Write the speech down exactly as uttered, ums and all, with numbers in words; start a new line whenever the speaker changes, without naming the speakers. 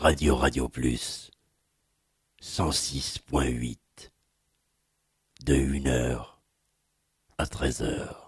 Radio Radio Plus cent six point huit de une heure à treize heures.